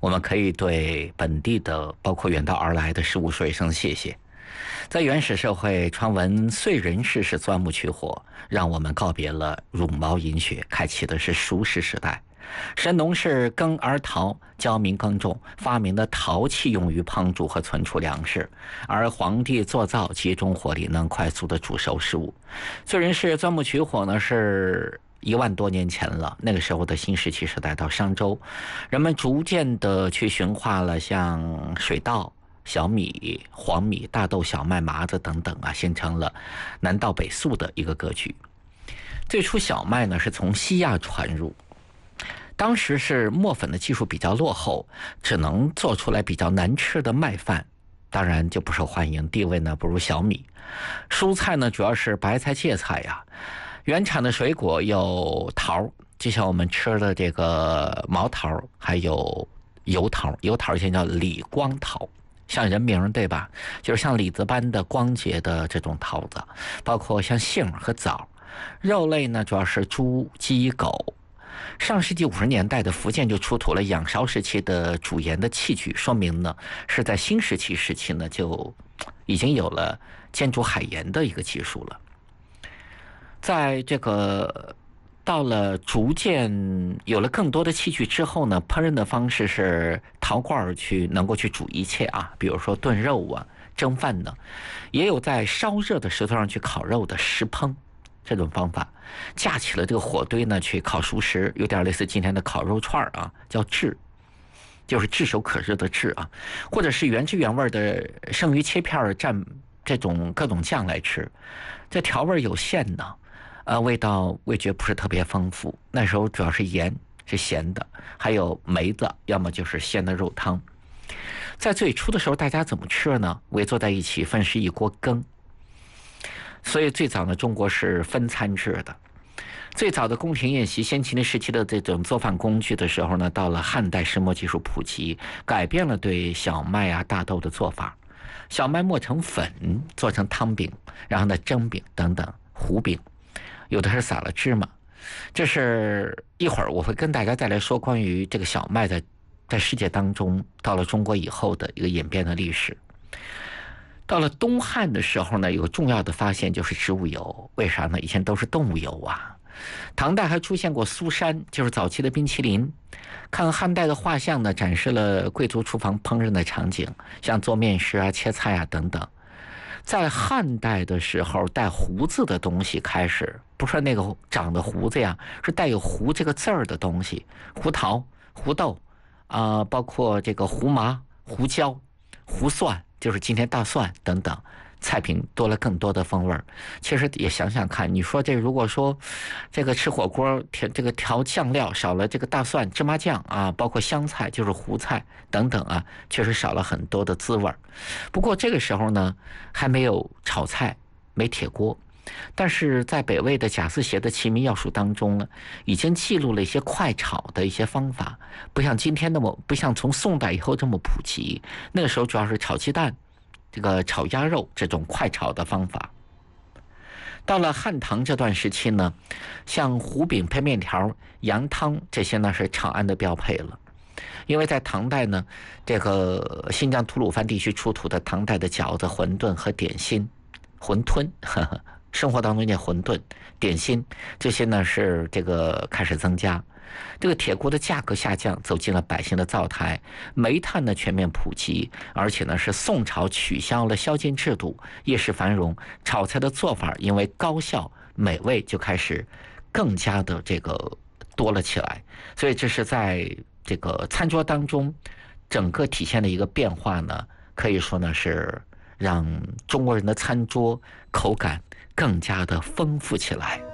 我们可以对本地的包括远道而来的食物说一声谢谢。在原始社会，传闻燧人氏是钻木取火，让我们告别了茹毛饮血，开启的是熟食时代。神农氏耕而陶，教民耕种，发明的陶器用于烹煮和存储粮食，而黄帝做灶，集中火力能快速的煮熟食物。燧人氏钻木取火呢，是1万多年前了，那个时候的新石器时代到商周，人们逐渐的去驯化了像水稻、小米、黄米、大豆、小麦、麻子等等啊，形成了南稻北粟的一个格局。最初小麦呢是从西亚传入，当时是磨粉的技术比较落后，只能做出来比较难吃的麦饭，当然就不受欢迎，地位呢不如小米。蔬菜呢主要是白菜、芥菜呀。原产的水果有桃，就像我们吃的这个毛桃，还有油桃，油桃现在叫李光桃，像人名对吧？就是像李子般的光洁的这种桃子，包括像杏和枣。肉类呢主要是猪、鸡、狗。上世纪50年代的福建就出土了仰韶时期的煮盐的器具，说明呢是在新石器时期呢就已经有了煎煮海盐的一个技术了。在这个到了逐渐有了更多的器具之后呢，烹饪的方式是陶罐去能够去煮一切啊，比如说炖肉啊、蒸饭呢，也有在烧热的石头上去烤肉的石烹这种方法，架起了这个火堆呢去烤熟食，有点类似今天的烤肉串啊，叫炙，就是炙手可热的炙啊，或者是原汁原味的生鱼切片蘸这种各种酱来吃，这调味有限呢。味觉不是特别丰富，那时候主要是盐是咸的，还有梅子，要么就是鲜的肉汤。在最初的时候大家怎么吃呢？围坐在一起分食一锅羹，所以最早呢中国是分餐制的。最早的宫廷宴席，先秦的时期的这种做饭工具的时候呢，到了汉代石磨技术普及，改变了对小麦啊大豆的做法。小麦磨成粉做成汤饼，然后呢蒸饼等等糊饼，有的是撒了芝麻。这是一会儿我会跟大家再来说关于这个小麦在世界当中到了中国以后的一个演变的历史。到了东汉的时候呢，有个重要的发现就是植物油。为啥呢？以前都是动物油啊。唐代还出现过苏珊，就是早期的冰淇淋。看汉代的画像呢，展示了贵族厨房烹饪的场景，像做面食啊、切菜啊等等。在汉代的时候，带胡子的东西开始，不是那个长的胡子呀，是带有胡这个字儿的东西，胡桃、胡豆包括这个胡麻、胡椒、胡蒜，就是今天大蒜等等，菜品多了更多的风味儿。其实也想想看，你说这如果说这个吃火锅调酱料少了这个大蒜、芝麻酱啊，包括香菜就是胡菜等等啊，确实少了很多的滋味儿。不过这个时候呢，还没有炒菜，没铁锅。但是在北魏的贾思勰的《齐民要术》当中呢，已经记录了一些快炒的一些方法，不像今天不像从宋代以后这么普及。那个时候主要是炒鸡蛋、这个炒鸭肉这种快炒的方法。到了汉唐这段时期呢，像糊饼配面条、羊汤这些呢是长安的标配了。因为在唐代呢，这个新疆吐鲁番地区出土的唐代的饺子、馄饨和点心、馄饨，生活当中念馄饨、点心这些呢是这个开始增加。这个铁锅的价格下降，走进了百姓的灶台，煤炭呢全面普及，而且呢是宋朝取消了宵禁制度，夜市繁荣，炒菜的做法因为高效美味就开始更加的这个多了起来。所以这是在这个餐桌当中整个体现的一个变化呢，可以说呢是让中国人的餐桌口感更加的丰富起来。